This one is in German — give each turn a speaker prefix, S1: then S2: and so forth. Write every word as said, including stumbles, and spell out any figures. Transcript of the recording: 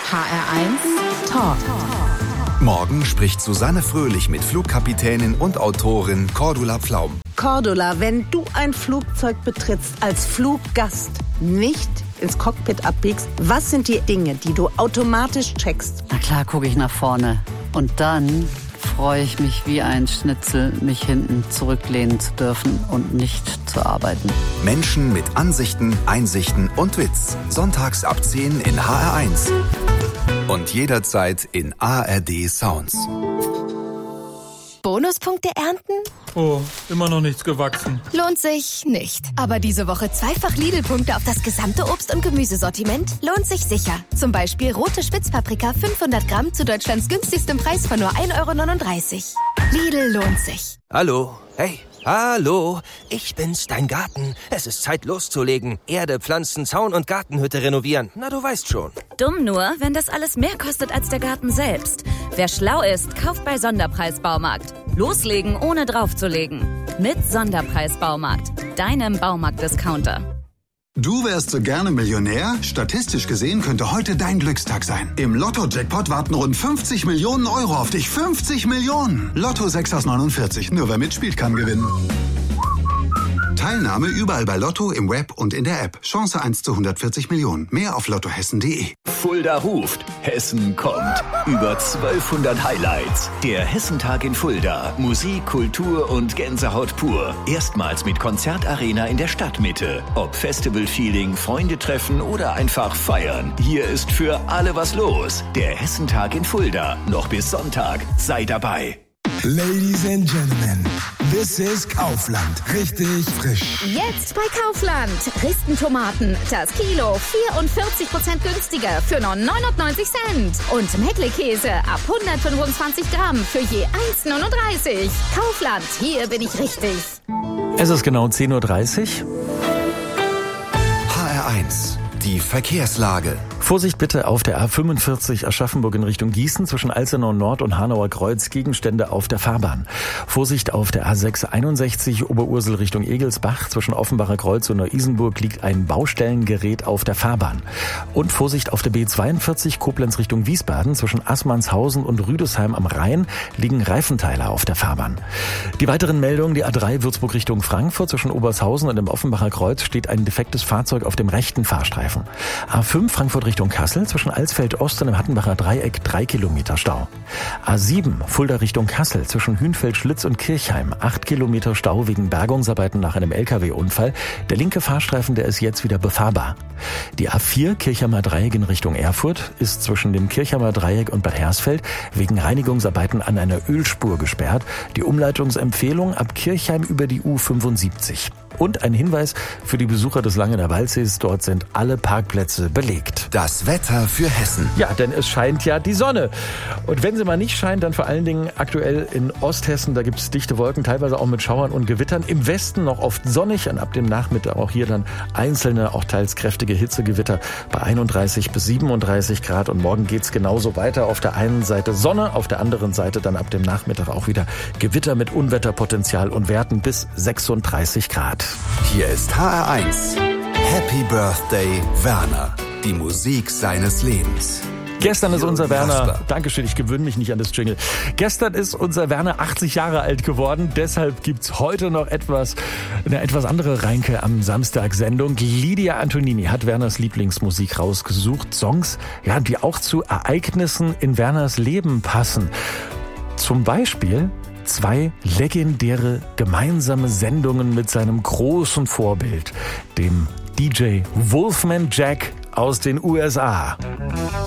S1: H R eins Talk.
S2: Morgen spricht Susanne Fröhlich mit Flugkapitänin und Autorin Cordula Pflaum.
S3: Cordula, wenn du ein Flugzeug betrittst als Fluggast, nicht ins Cockpit abbiegst, was sind die Dinge, die du automatisch checkst?
S4: Na klar, gucke ich nach vorne. Und dann freue ich mich wie ein Schnitzel, mich hinten zurücklehnen zu dürfen und nicht zu arbeiten.
S2: Menschen mit Ansichten, Einsichten und Witz. Sonntags ab zehn in H R eins. Und jederzeit in A R D Sounds.
S5: Bonuspunkte ernten?
S6: Oh, immer noch nichts gewachsen.
S5: Lohnt sich nicht. Aber diese Woche zweifach Lidl-Punkte auf das gesamte Obst- und Gemüsesortiment lohnt sich sicher. Zum Beispiel rote Spitzpaprika fünfhundert Gramm zu Deutschlands günstigstem Preis von nur ein Euro neununddreißig. Lidl lohnt sich.
S7: Hallo, hey, hallo, ich bin's, dein Garten. Es ist Zeit loszulegen. Erde, Pflanzen, Zaun und Gartenhütte renovieren. Na, du weißt schon.
S8: Dumm nur, wenn das alles mehr kostet als der Garten selbst. Wer schlau ist, kauft bei Sonderpreis-Baumarkt. Loslegen, ohne draufzulegen. Mit Sonderpreis-Baumarkt, deinem Baumarkt-Discounter.
S9: Du wärst so gerne Millionär? Statistisch gesehen könnte heute dein Glückstag sein. Im Lotto-Jackpot warten rund fünfzig Millionen Euro auf dich. fünfzig Millionen! Lotto sechs aus neunundvierzig. Nur wer mitspielt, kann gewinnen. Teilnahme überall bei Lotto, im Web und in der App. Chance eins zu hundertvierzig Millionen. Mehr auf lottohessen punkt de.
S10: Fulda ruft. Hessen kommt. Über zwölfhundert Highlights. Der Hessentag in Fulda. Musik, Kultur und Gänsehaut pur. Erstmals mit Konzertarena in der Stadtmitte. Ob Festival-Feeling, Freunde treffen oder einfach feiern. Hier ist für alle was los. Der Hessentag in Fulda. Noch bis Sonntag. Sei dabei.
S11: Ladies and Gentlemen, this is Kaufland. Richtig frisch.
S12: Jetzt bei Kaufland. Ristentomaten, das Kilo vierundvierzig Prozent günstiger für nur neunundneunzig Cent. Und Mettlekäse ab hundertfünfundzwanzig Gramm für je eins neununddreißig. Kaufland, hier bin ich richtig.
S13: Es ist genau zehn Uhr dreißig.
S2: H R eins. Die Verkehrslage.
S13: Vorsicht bitte auf der A fünfundvierzig Aschaffenburg in Richtung Gießen zwischen Alzenau Nord und Hanauer Kreuz, Gegenstände auf der Fahrbahn. Vorsicht auf der A sechs einundsechzig Oberursel Richtung Egelsbach zwischen Offenbacher Kreuz und Neu-Isenburg liegt ein Baustellengerät auf der Fahrbahn. Und Vorsicht auf der B zweiundvierzig Koblenz Richtung Wiesbaden zwischen Assmannshausen und Rüdesheim am Rhein liegen Reifenteiler auf der Fahrbahn. Die weiteren Meldungen: Die A drei Würzburg Richtung Frankfurt zwischen Obershausen und dem Offenbacher Kreuz steht ein defektes Fahrzeug auf dem rechten Fahrstreifen. A fünf Frankfurt Richtung Kassel zwischen Alsfeld Ost und dem Hattenbacher Dreieck drei Kilometer Stau. A sieben Fulda Richtung Kassel zwischen Hünfeld, Schlitz und Kirchheim acht Kilometer Stau wegen Bergungsarbeiten nach einem L K W-Unfall. Der linke Fahrstreifen, der ist jetzt wieder befahrbar. Die A vier Kirchheimer Dreieck in Richtung Erfurt ist zwischen dem Kirchheimer Dreieck und Bad Hersfeld wegen Reinigungsarbeiten an einer Ölspur gesperrt. Die Umleitungsempfehlung ab Kirchheim über die U fünfundsiebzig. Und ein Hinweis für die Besucher des Langener Waldsees: Dort sind alle Parkplätze belegt.
S2: Das Wetter für Hessen.
S13: Ja, denn es scheint ja die Sonne. Und wenn sie mal nicht scheint, dann vor allen Dingen aktuell in Osthessen. Da gibt es dichte Wolken, teilweise auch mit Schauern und Gewittern. Im Westen noch oft sonnig und ab dem Nachmittag auch hier dann einzelne, auch teils kräftige Hitzegewitter bei einunddreißig bis siebenunddreißig Grad. Und morgen geht's genauso weiter. Auf der einen Seite Sonne, auf der anderen Seite dann ab dem Nachmittag auch wieder Gewitter mit Unwetterpotenzial und Werten bis sechsunddreißig Grad.
S2: Hier ist H R eins. Happy Birthday, Werner. Die Musik seines Lebens.
S13: Gestern ist unser Werner, Dankeschön, ich gewöhne mich nicht an das Jingle. Gestern ist unser Werner achtzig Jahre alt geworden. Deshalb gibt's heute noch etwas, eine etwas andere Reinke am Samstag-Sendung. Lydia Antonini hat Werners Lieblingsmusik rausgesucht. Songs, ja, die auch zu Ereignissen in Werners Leben passen. Zum Beispiel zwei legendäre gemeinsame Sendungen mit seinem großen Vorbild, dem D J Wolfman Jack aus den U S A.